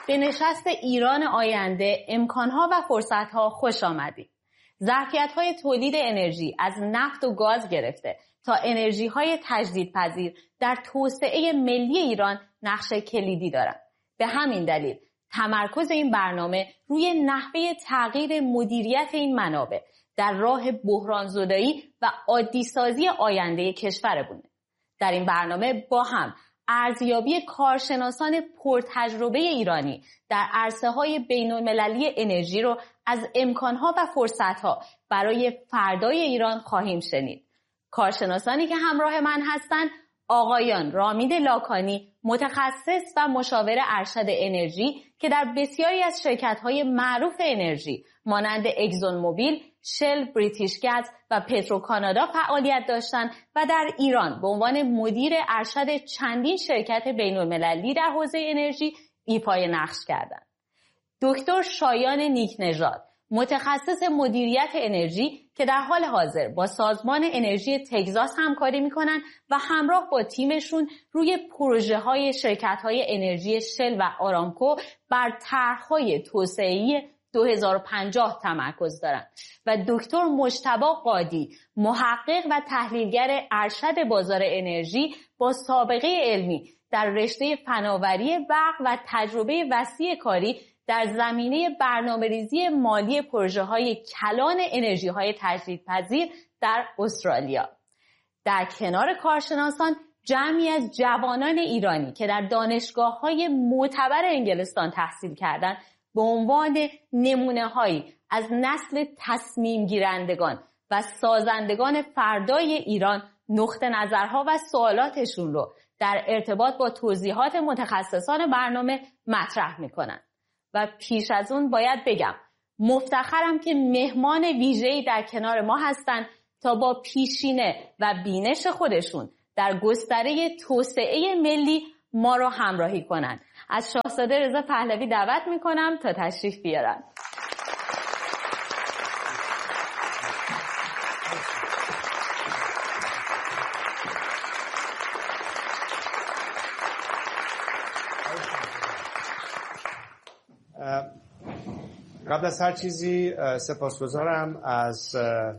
به نشست ایران آینده امکانها و فرصتها خوش آمدید. ظرفیت‌های تولید انرژی از نفت و گاز گرفته تا انرژی‌های تجدیدپذیر در توسعه ملی ایران نقش کلیدی دارند. به همین دلیل تمرکز این برنامه روی نحوه تغییر مدیریت این منابع در راه بحران‌زدایی و عادی‌سازی آینده کشور بوده. در این برنامه با هم ارزیابی کارشناسان پرتجربه ایرانی در عرصه‌های بین‌المللی انرژی رو از امکانها و فرصتها برای فردای ایران خواهیم شنید. کارشناسانی که همراه من هستند آقایان رامید لاکانی، متخصص و مشاور ارشد انرژی که در بسیاری از شرکت‌های معروف انرژی مانند اگزون موبیل، شل، بریتیش گاز و پترو کانادا فعالیت داشتند و در ایران به عنوان مدیر ارشد چندین شرکت بین‌المللی در حوزه انرژی ایفای نقش کردند. دکتر شایان نیکنژاد، متخصص مدیریت انرژی که در حال حاضر با سازمان انرژی تگزاس همکاری می‌کنند و همراه با تیمشون روی پروژه‌های شرکت‌های انرژی شل و آرامکو بر طرح‌های توسعه‌ای 2050 تمرکز دارند و دکتر مجتبی قادی، محقق و تحلیلگر ارشد بازار انرژی با سابقه علمی در رشته فناوری برق و تجربه وسیع کاری در زمینه برنامه‌ریزی مالی پروژه‌های کلان انرژی‌های تجدیدپذیر در استرالیا. در کنار کارشناسان جمعی از جوانان ایرانی که در دانشگاه‌های معتبر انگلستان تحصیل کردند به عنوان نمونه‌هایی از نسل تصمیم گیرندگان و سازندگان فردای ایران نقطه نظرها و سوالاتشون رو در ارتباط با توضیحات متخصصان برنامه مطرح می‌کنند. و پیش از اون باید بگم مفتخرم که مهمان ویژه‌ای در کنار ما هستند تا با پیشینه و بینش خودشون در گستره توسعه ملی ما رو همراهی کنند. از شاهزاده رضا پهلوی دعوت میکنم تا تشریف بیارن. قبل از هر چیزی سپاسگزارم از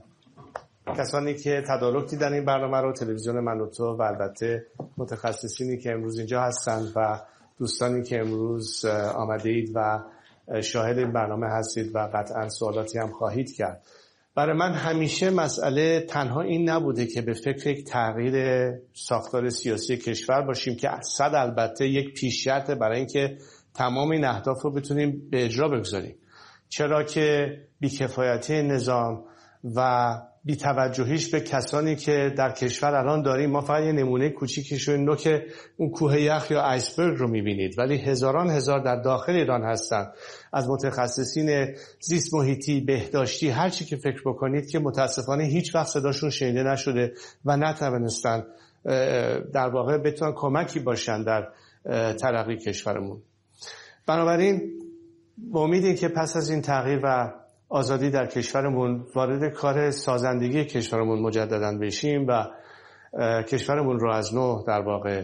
کسانی که تدارک دیدن این برنامه رو، تلویزیون من و تو و البته متخصصینی که امروز اینجا هستند و دوستانی که امروز آمده اید و شاهد این برنامه هستید و قطعا سوالاتی هم خواهید کرد. برای من همیشه مسئله تنها این نبوده که به فکر یک تغییر ساختار سیاسی کشور باشیم که صد البته یک پیش شرطه برای اینکه تمام این اهداف رو بتونیم به اجرا بگذاریم. چرا که بیکفایتی نظام و بی‌توجهیش به کسانی که در کشور الان داریم، ما فقط یه نمونه کوچیکش رو نوک اون کوه یخ یا آیسبرگ رو می‌بینید، ولی هزاران هزار در داخل ایران هستن از متخصصین زیست محیطی، بهداشتی، هر چی که فکر بکنید که متاسفانه هیچ وقت صداشون شنیده نشده و نتوانستن در واقع بتونن کمکی باشن در ترقی کشورمون. بنابراین با امیدی که پس از این تغییر و آزادی در کشورمون وارد کار سازندگی کشورمون مجدداً بشیم و کشورمون رو از نو در واقع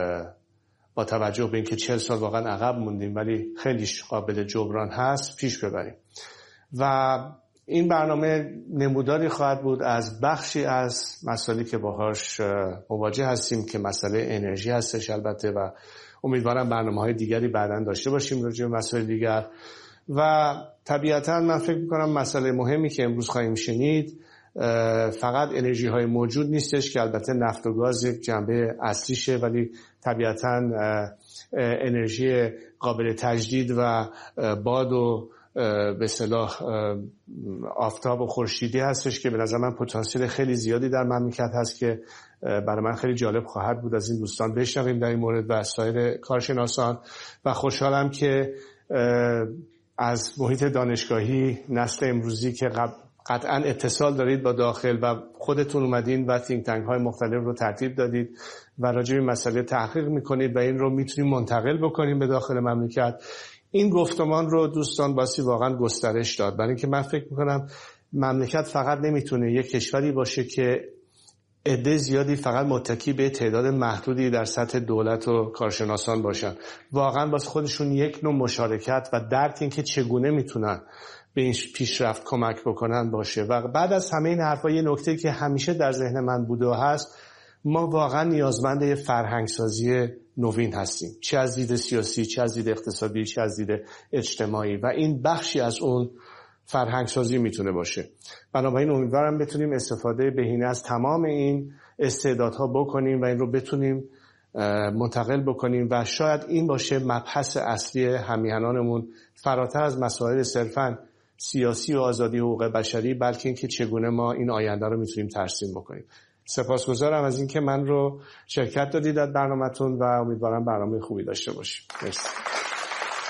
با توجه به اینکه 40 سال واقعا عقب موندیم ولی خیلی قابل جبران هست پیش ببریم. و این برنامه نموداری خواهد بود از بخشی از مسائلی که باهاش مواجه هستیم که مسئله انرژی هستش البته، و امیدوارم برنامه‌های دیگری بعداً داشته باشیم راجع به مسائل دیگر. و طبیعتاً من فکر می‌کنم مسئله مهمی که امروز خواهیم شنید فقط انرژی های موجود نیستش که البته نفت و گاز یک جنبه اصلیشه، ولی طبیعتاً انرژی قابل تجدید و باد و به اصطلاح آفتاب و خورشیدی هستش که به نظر من پتانسیل خیلی زیادی در مملکت هست که برای من خیلی جالب خواهد بود از این دوستان بشنویم در این مورد و سایر کارشناسان. و خوشحالم که از محیط دانشگاهی نسل امروزی که قطعا اتصال دارید با داخل و خودتون اومدین و تینک تانک های مختلف رو ترتیب دادید و راجع به مسئله تحقیق میکنید و این رو میتونیم منتقل بکنیم به داخل مملکت. این گفتمان رو دوستان باسی واقعا گسترش داد، برای اینکه من فکر میکنم مملکت فقط نمیتونه یک کشوری باشه که عده زیادی فقط متکی به تعداد محدودی در سطح دولت و کارشناسان باشن. واقعا باز خودشون یک نوع مشارکت و درک این که چگونه میتونن به این پیشرفت کمک بکنن باشه. و بعد از همه این حرفا یه نکته که همیشه در ذهن من بوده و هست، ما واقعا نیازمند یه فرهنگسازی نوین هستیم، چه از دید سیاسی، چه از دید اقتصادی، چه از دید اجتماعی، و این بخشی از اون فرهنگسازی میتونه باشه. بنابراین امیدوارم بتونیم استفاده بهینه از تمام این استعدادها بکنیم و این رو بتونیم منتقل بکنیم و شاید این باشه مبحث اصلی همیهنانمون، فراتر از مسائل صرفاً سیاسی و آزادی و حقوق بشری، بلکه اینکه چگونه ما این آینده رو میتونیم ترسیم بکنیم. سپاسگزارم از اینکه من رو شرکت دادید در برنامه‌تون و امیدوارم برنامه خوبی داشته باشیم. مرسی.